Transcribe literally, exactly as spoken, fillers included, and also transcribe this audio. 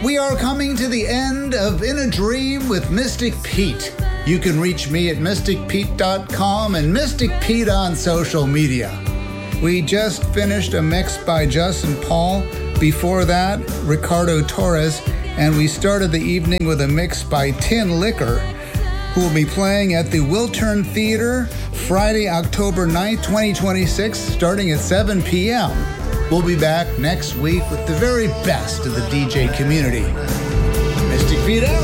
We are coming to the end of In a Dream with Mystic Pete. You can reach me at mystic pete dot com and Mystic Pete on social media. We just finished a mix by Justin Paul. Before that, Ricardo Torres. And we started the evening with a mix by Tin Liquor, who will be playing at the Wiltern Theater Friday, October ninth, twenty twenty-six, starting at seven p.m. We'll be back next week with the very best of the D J community. Mystic Pete out.